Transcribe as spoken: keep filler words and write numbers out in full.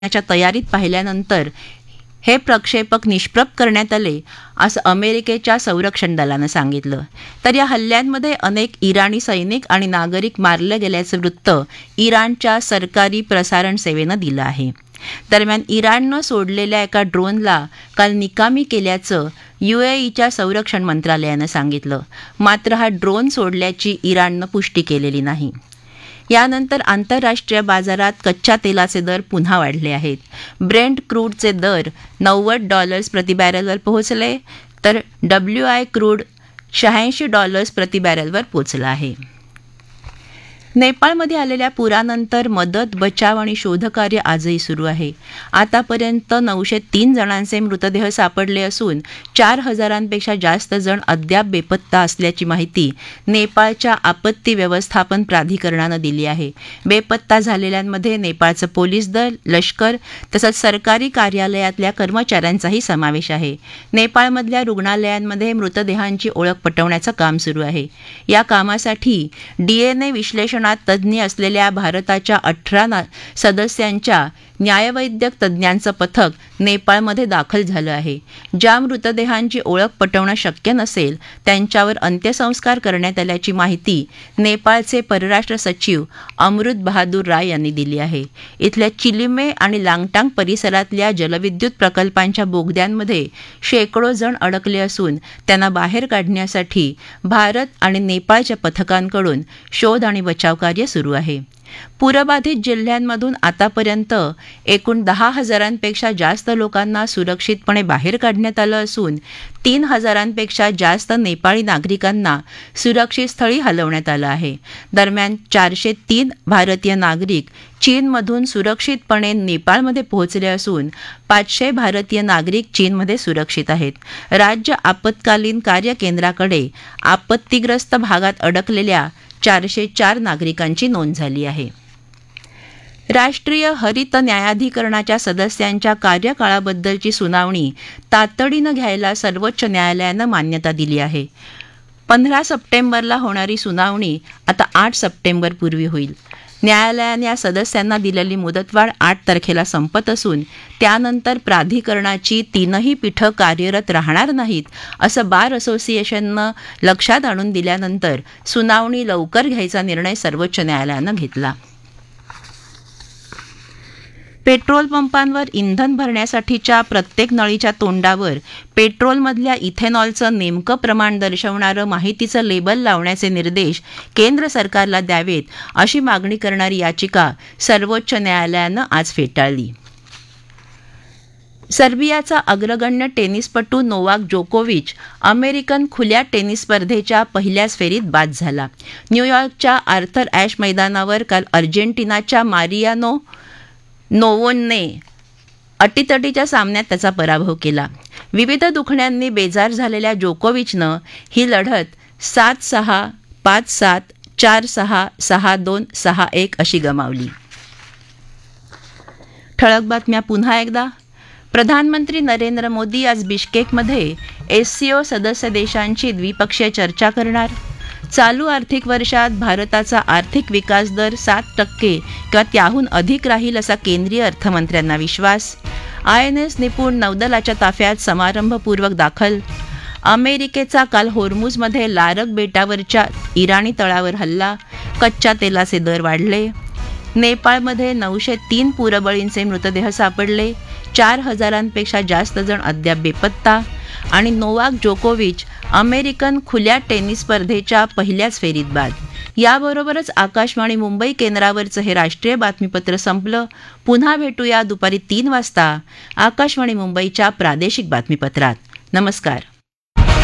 च्या तयारीत पाहिल्यानंतर हे प्रक्षेपक निष्प्रभ करण्यात आले असं अमेरिकेच्या संरक्षण दलानं सांगितलं. तर या हल्ल्यांमध्ये अनेक इराणी सैनिक आणि नागरिक मारले गेल्याचं वृत्त इराणच्या सरकारी प्रसारण सेवेनं दिलं आहे. दरम्यान इराणनं सोडलेल्या एका ड्रोनला काल निकामी केल्याचं यूएईच्या संरक्षण मंत्रालयानं सांगितलं. मात्र हा ड्रोन सोडल्याची इराणनं पुष्टी केलेली नाही. यानंतर आंतरराष्ट्रीय बाजारात कच्च्या तेलाचे दर पुन्हा वाढले आहेत. ब्रेंट क्रूडचे दर नव्वद डॉलर्स प्रति बॅरलवर पोहोचले, तर डब्ल्यू आय क्रूड शहाऐंशी डॉलर्स प्रति बॅरलवर पोहोचला आहे. नेपाळमध्ये आलेल्या पुरानंतर मदत, बचाव आणि शोधकार्य आजही सुरू आहे. आतापर्यंत नऊशे तीन जणांचे मृतदेह सापडले असून चार हजारांपेक्षा जास्त जण अद्याप बेपत्ता असल्याची माहिती नेपाळच्या आपत्ती व्यवस्थापन प्राधिकरणानं दिली आहे. बेपत्ता झालेल्यांमध्ये नेपाळचं पोलीस दल, लष्कर तसंच सरकारी कार्यालयातल्या कर्मचाऱ्यांचाही समावेश आहे. नेपाळमधल्या रुग्णालयांमध्ये मृतदेहांची ओळख पटवण्याचं काम सुरू आहे. या कामासाठी डीएनए विश्लेषण तज्ज्ञ असलेल्या भारताच्या अठरा सदस्यांच्या न्यायवैद्यक तज्ज्ञांचं पथक नेपाळमध्ये दाखल झालं आहे. ज्या मृतदेहांची ओळख पटवणं शक्य नसेल त्यांच्यावर अंत्यसंस्कार करण्यात आल्याची माहिती नेपाळचे परराष्ट्र सचिव अमृत बहादूर राय यांनी दिली आहे. इथल्या चिलिमे आणि लांगटांग परिसरातल्या जलविद्युत प्रकल्पांच्या बोगद्यांमध्ये शेकडो जण अडकले असून त्यांना बाहेर काढण्यासाठी भारत आणि नेपाळच्या पथकांकडून शोध आणि बचाव कार्य सुरू आहे. पूरबाधित जिल्ह्यांमधून आतापर्यंत एकूण दहा हजारांपेक्षा जास्त लोकांना सुरक्षितपणे बाहेर काढण्यात आलं असून तीन हजारांपेक्षा जास्त नेपाळी नागरिकांना सुरक्षित स्थळी हलवण्यात आलं आहे. दरम्यान चारशे तीन भारतीय नागरिक चीनमधून सुरक्षितपणे नेपाळमध्ये पोहोचले असून पाचशे भारतीय नागरिक चीनमध्ये सुरक्षित आहेत. राज्य आपत्कालीन कार्य केंद्राकडे आपत्तीग्रस्त भागात अडकलेल्या चारशे चार नागरिकांची नोंद झाली आहे. राष्ट्रीय हरित न्यायाधिकरणाच्या सदस्यांच्या कार्यकाळाबद्दलची सुनावणी तातडीनं घ्यायला सर्वोच्च न्यायालयानं मान्यता दिली आहे. पंधरा सप्टेंबरला होणारी सुनावणी आता आठ सप्टेंबर पूर्वी होईल. न्यायालयाने या सदस्यांना दिलेली मुदतवाढ आठ तारखेला संपत असून त्यानंतर प्राधिकरणाची तीनही पीठं कार्यरत राहणार नाहीत असं बार असोसिएशननं लक्षात आणून दिल्यानंतर सुनावणी लवकर घ्यायचा निर्णय सर्वोच्च न्यायालयानं घेतला. पेट्रोल पंपांवर इंधन भरण्यासाठीच्या प्रत्येक नळीच्या तोंडावर पेट्रोलमधल्या इथेनॉलचं नेमकं प्रमाण दर्शवणारं माहितीचं लेबल लावण्याचे निर्देश केंद्र सरकारला द्यावेत अशी मागणी करणारी याचिका सर्वोच्च न्यायालयानं आज फेटाळली. सर्बियाचा अग्रगण्य टेनिसपटू नोवाक जोकोविच अमेरिकन खुल्या टेनिस स्पर्धेच्या पहिल्याच फेरीत बाद झाला. न्यूयॉर्कच्या आर्थर ॲश मैदानावर काल अर्जेंटिनाच्या मारियानो नोवोनने अटीतटीच्या सामन्यात त्याचा पराभव केला. विविध दुखण्यांनी बेजार झालेल्या जोकोविचनं ही लढत सात सहा, पाच सात, चार सहा, सहा दोन, सहा एक अशी गमावली. ठळक बातम्या पुन्हा एकदा. प्रधानमंत्री नरेंद्र मोदी आज बिश्केकमध्ये एससीओ सदस्य देशांची द्विपक्षीय चर्चा करणार. चालू आर्थिक वर्षात भारताचा आर्थिक विकास दर सात टक्के किंवा त्याहून अधिक राहील असा केंद्रीय अर्थमंत्र्यांना विश्वास. आय एन एस निपुण नौदलाच्या ताफ्यात समारंभपूर्वक दाखल. अमेरिकेचा काल होर्मुझमध्ये लारक बेटावरच्या इराणी तळावर हल्ला. कच्च्या तेलाचे दर वाढले. नेपाळमध्ये नऊशे तीन पूरबळींचे मृतदेह सापडले. चार हजारांपेक्षा जास्त जण अद्याप बेपत्ता. आणि नोवाक जोकोविच अमेरिकन खुल्या टेनिस स्पर्धेच्या पहिल्याच फेरीत बाद. याबरोबरच आकाशवाणी मुंबई केंद्रावरचं हे राष्ट्रीय बातमीपत्र संपलं. पुन्हा भेटूया दुपारी तीन वाजता आकाशवाणी मुंबईच्या प्रादेशिक बातमीपत्रात. नमस्कार.